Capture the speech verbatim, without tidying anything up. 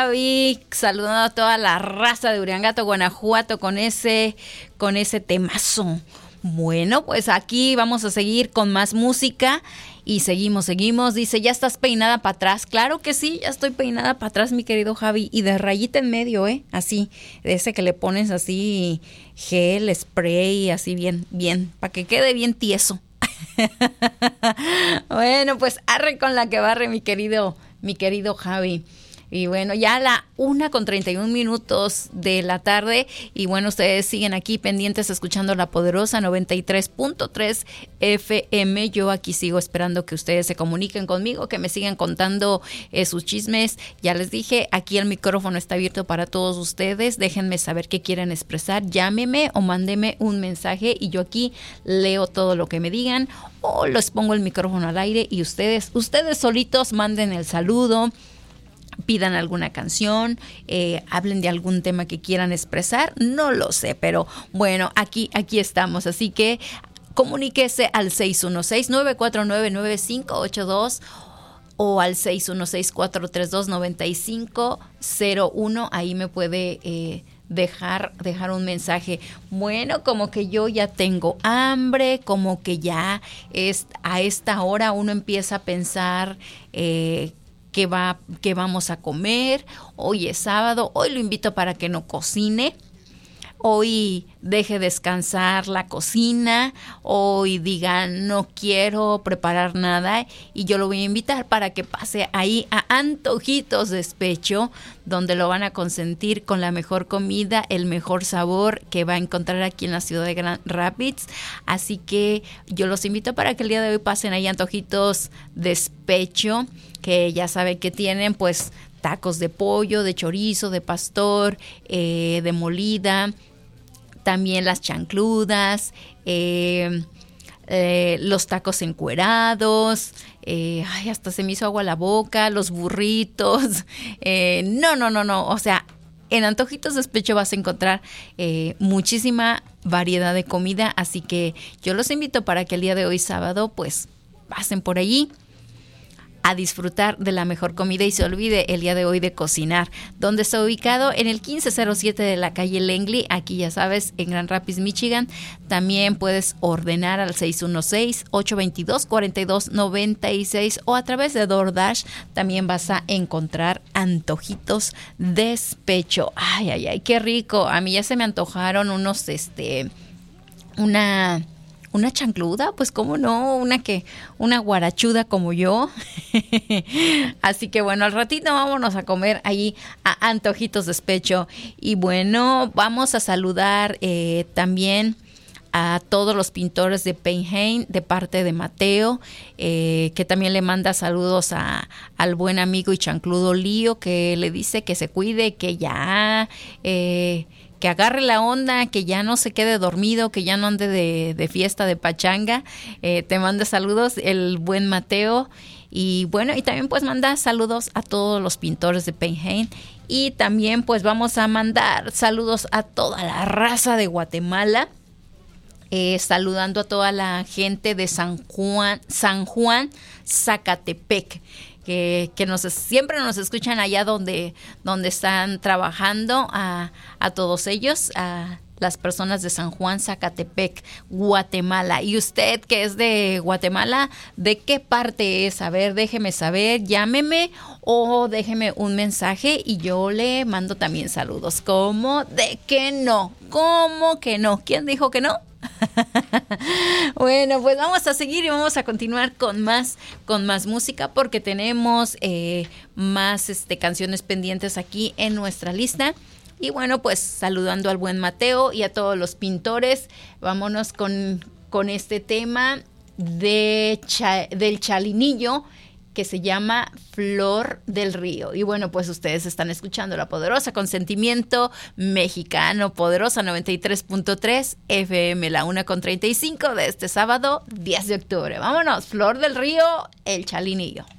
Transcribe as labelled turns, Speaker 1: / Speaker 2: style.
Speaker 1: Javi, saludando a toda la raza de Uriangato, Guanajuato, con ese, con ese temazo. Bueno, pues aquí vamos a seguir con más música y seguimos, seguimos. Dice, ¿ya estás peinada para atrás? Claro que sí, ya estoy peinada para atrás, mi querido Javi, y de rayita en medio, ¿eh? Así, de ese que le pones así gel, spray, así bien, bien, para que quede bien tieso. Bueno, pues arre con la que barre, mi querido, mi querido Javi. Y bueno, ya a la una con treinta y un minutos de la tarde. Y bueno, ustedes siguen aquí pendientes escuchando La Poderosa noventa y tres punto tres F M. Yo aquí sigo esperando que ustedes se comuniquen conmigo, que me sigan contando eh, sus chismes. Ya les dije, aquí el micrófono está abierto para todos ustedes. Déjenme saber qué quieren expresar. Llámeme o mándeme un mensaje y yo aquí leo todo lo que me digan. O les pongo el micrófono al aire y ustedes, ustedes solitos manden el saludo. Pidan alguna canción, eh, hablen de algún tema que quieran expresar, no lo sé, pero bueno, aquí, aquí estamos, así que comuníquese al seis uno seis, nueve cuatro nueve, nueve cinco ocho dos o al seis uno seis, cuatro tres dos, nueve cinco cero uno, ahí me puede eh, dejar, dejar un mensaje. Bueno, como que yo ya tengo hambre, como que ya es, a esta hora uno empieza a pensar eh, que va, que vamos a comer. Hoy es sábado, hoy lo invito para que no cocine, hoy deje descansar la cocina, hoy diga no quiero preparar nada y yo lo voy a invitar para que pase ahí a Antojitos Despecho, donde lo van a consentir con la mejor comida, el mejor sabor que va a encontrar aquí en la ciudad de Grand Rapids. Así que yo los invito para que el día de hoy pasen ahí a Antojitos Despecho, que ya saben que tienen pues tacos de pollo, de chorizo, de pastor, eh, de molida, también las chancludas, eh, eh, los tacos encuerados, eh, ay, hasta se me hizo agua la boca, los burritos, eh, no, no, no, no, o sea, en Antojitos Despecho vas a encontrar eh, muchísima variedad de comida, así que yo los invito para que el día de hoy sábado pues pasen por allí a disfrutar de la mejor comida y se olvide el día de hoy de cocinar. Donde está ubicado en el quince cero siete de la calle Langley, aquí ya sabes, en Grand Rapids, Michigan. También puedes ordenar al seis uno seis, ocho dos dos, cuatro dos nueve seis o a través de DoorDash también vas a encontrar Antojitos Despecho. Ay, ay, ay, qué rico. A mí ya se me antojaron unos, este, una... Una chancluda, pues cómo no, una que, una guarachuda como yo. Así que bueno, al ratito vámonos a comer ahí a Antojitos Despecho. Y bueno, vamos a saludar eh, también a todos los pintores de Penhain de parte de Mateo, eh, que también le manda saludos a, al buen amigo y chancludo Lío, que le dice que se cuide, que ya... Eh, que agarre la onda, que ya no se quede dormido, que ya no ande de, de fiesta, de pachanga. Eh, te manda saludos el buen Mateo. Y bueno, y también pues manda saludos a todos los pintores de Penhain. Y también pues vamos a mandar saludos a toda la raza de Guatemala. Eh, saludando a toda la gente de San Juan, San Juan, Zacatepec. Que, que nos, siempre nos escuchan allá donde, donde están trabajando, a, a todos ellos, a las personas de San Juan, Zacatepec, Guatemala. Y usted que es de Guatemala, ¿de qué parte es? A ver, déjeme saber, llámeme o déjeme un mensaje y yo le mando también saludos. ¿Cómo de que no? ¿Cómo que no? ¿Quién dijo que no? Bueno, pues vamos a seguir y vamos a continuar con más, con más música porque tenemos eh, más este, canciones pendientes aquí en nuestra lista. Y bueno, pues saludando al buen Mateo y a todos los pintores, vámonos con, con este tema de cha, del Chalinillo, que se llama Flor del Río. Y bueno, pues ustedes están escuchando La Poderosa con sentimiento mexicano, Poderosa noventa y tres punto tres F M, la una con treinta y cinco de este sábado diez de octubre. Vámonos, Flor del Río, el Chalinillo.